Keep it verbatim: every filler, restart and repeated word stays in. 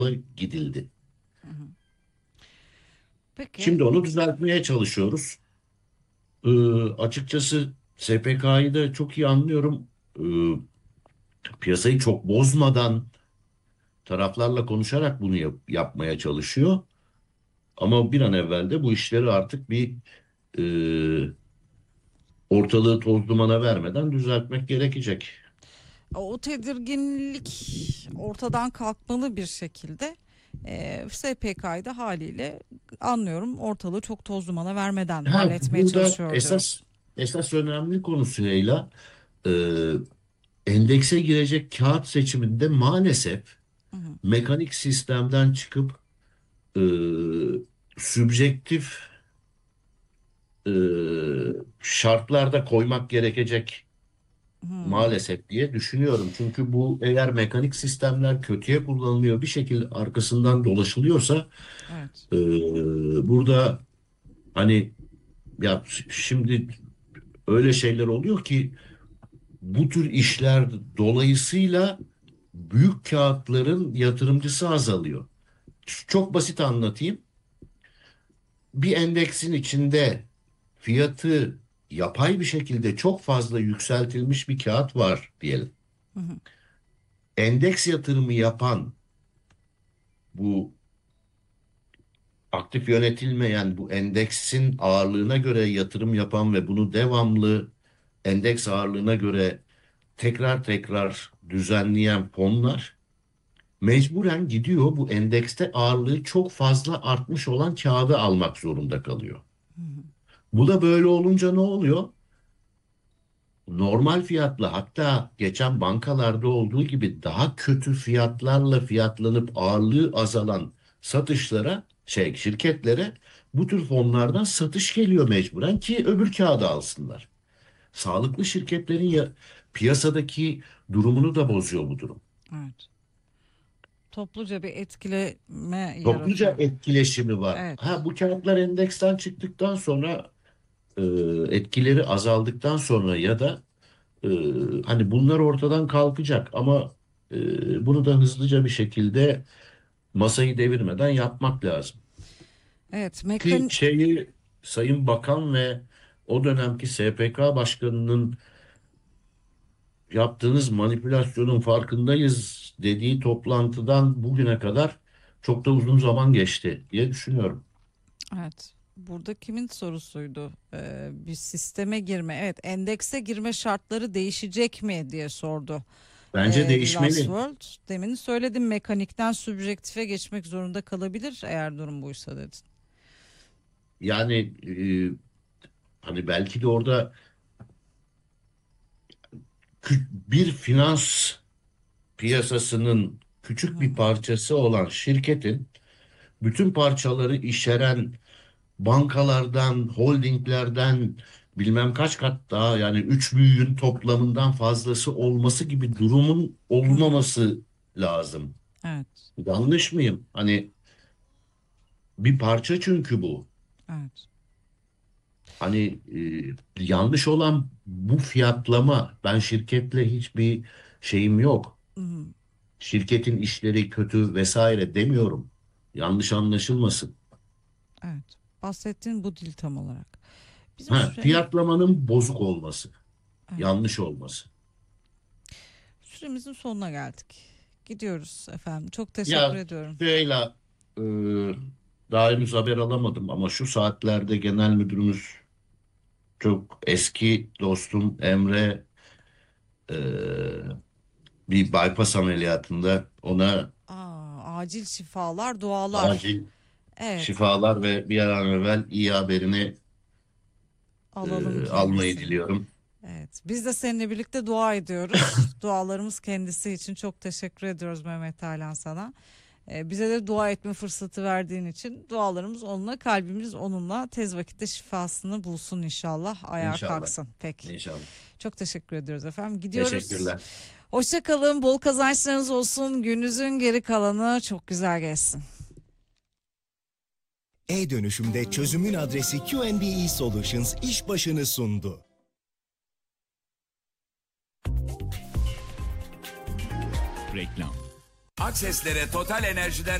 gidildi. Hı hı. Peki. Şimdi onu düzeltmeye çalışıyoruz. Ee, açıkçası S P K'yı da çok iyi anlıyorum. Ee, piyasayı çok bozmadan taraflarla konuşarak bunu yap- yapmaya çalışıyor. Ama bir an evvel de bu işleri artık bir e, ortalığı toz dumana vermeden düzeltmek gerekecek. O tedirginlik ortadan kalkmalı bir şekilde. E, S P K'yı da haliyle anlıyorum, ortalığı çok toz dumana vermeden Ha, halletmeye burada çalışıyor esas diyoruz. esas önemli konusu Leyla, e, endekse girecek kağıt seçiminde maalesef Hı hı. mekanik sistemden çıkıp e, sübjektif e, şartlarda koymak gerekecek Hmm, maalesef diye düşünüyorum. Çünkü bu, eğer mekanik sistemler kötüye kullanılıyor, bir şekilde arkasından dolaşılıyorsa evet. e, burada hani, ya şimdi öyle şeyler oluyor ki bu tür işler dolayısıyla büyük kağıtların yatırımcısı azalıyor. Çok basit anlatayım. Bir endeksin içinde fiyatı yapay bir şekilde çok fazla yükseltilmiş bir kağıt var diyelim. Hı hı. Endeks yatırımı yapan, bu aktif yönetilmeyen, bu endeksin ağırlığına göre yatırım yapan ve bunu devamlı endeks ağırlığına göre tekrar tekrar düzenleyen fonlar mecburen gidiyor, bu endekste ağırlığı çok fazla artmış olan kağıdı almak zorunda kalıyor. Hı hı. Bu da böyle olunca ne oluyor? Normal fiyatla, hatta geçen bankalarda olduğu gibi daha kötü fiyatlarla fiyatlanıp ağırlığı azalan satışlara, şey şirketlere, bu tür fonlardan satış geliyor mecburen ki öbür kağıdı alsınlar. Sağlıklı şirketlerin ya, piyasadaki durumunu da bozuyor bu durum. Evet. Topluca bir etkileme Topluca yaratıyor. etkileşimi var. Evet. Ha, bu kağıtlar endeksten çıktıktan sonra, e, etkileri azaldıktan sonra ya da e, hani bunlar ortadan kalkacak, ama e, bunu da hızlıca bir şekilde masayı devirmeden yapmak lazım. Evet. Ki Mekan şeyi, Sayın Bakan ve o dönemki S P K Başkanı'nın yaptığınız manipülasyonun farkındayız dediği toplantıdan bugüne kadar çok da uzun zaman geçti diye düşünüyorum. Evet. Burada kimin sorusuydu? Ee, bir sisteme girme. Evet, endekse girme şartları değişecek mi diye sordu. Bence Ee, Last değişmeli. World. Demin söyledim, mekanikten subjektife geçmek zorunda kalabilir eğer durum buysa dedin. Yani e, hani belki de orada kü- bir finans piyasasının Hı küçük hı. bir parçası olan şirketin bütün parçaları içeren bankalardan, holdinglerden bilmem kaç kat daha, yani üç büyüğün toplamından fazlası olması gibi durumun Hı hı. olmaması lazım. Evet. Yanlış mıyım? Hani bir parça çünkü bu. Evet. Hani e, yanlış olan bu fiyatlama. Ben şirketle hiçbir şeyim yok. Hı hı. Şirketin işleri kötü vesaire demiyorum. Yanlış anlaşılmasın. Evet. Bahsettiğin bu dil tam olarak. Bizim Ha, süre fiyatlamanın bozuk olması, evet. yanlış olması. Süremizin sonuna geldik. Gidiyoruz efendim. Çok teşekkür Ya ediyorum. Süheyla, e, daha henüz haber alamadım ama şu saatlerde genel müdürümüz, çok eski dostum Emre, e, bir bypass ameliyatında, ona Aa, acil şifalar, dualar. acil Evet. şifalar ve bir an evvel iyi haberini Alalım e, almayı kendisini. diliyorum. Evet. Biz de seninle birlikte dua ediyoruz. Dualarımız kendisi için. Çok teşekkür ediyoruz Mehmet Taylan sana. Ee, bize de dua etme fırsatı verdiğin için dualarımız onunla, kalbimiz onunla. Tez vakitte şifasını bulsun inşallah. Ayağa İnşallah. kalksın. Peki. İnşallah. Çok teşekkür ediyoruz efendim. Gidiyoruz. Teşekkürler. Hoşça kalın. Bol kazançlarınız olsun. Gününüzün geri kalanı çok güzel geçsin. E-dönüşümde çözümün adresi Q N B E Solutions iş başını sundu. Reklam. Akseslere Total Enerji'den